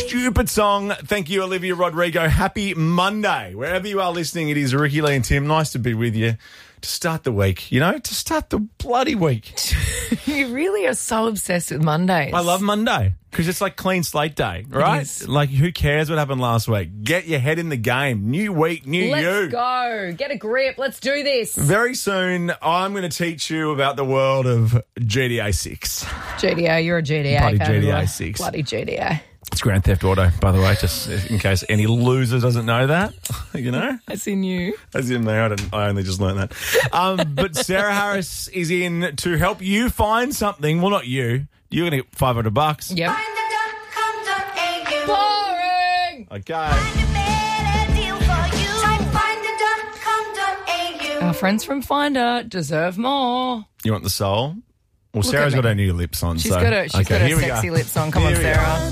stupid song. Thank you, Olivia Rodrigo. Happy Monday. Wherever you are listening, it is Ricky Lee and Tim. Nice to be with you to start the week, to start the bloody week. You really are so obsessed with Mondays. I love Monday because it's like clean slate day, right? Like, who cares what happened last week? Get your head in the game. New week, new you. Let's go. Get a grip. Let's do this. Very soon, I'm going to teach you about the world of GTA 6. GTA, you're a GTA Bloody fan. GTA 6. Bloody GTA. It's Grand Theft Auto, by the way, just in case any loser doesn't know that, As in you. As in me, I only just learned that. But Sarah Harris is in to help you find something. Well, not you. You're going to get $500. Yep. Boring. Okay. Our friends from Finder deserve more. You want the soul? Well, Look Sarah's at me. got her new lips on. She's got her here we sexy go. lips on. Come on, Here we Sarah.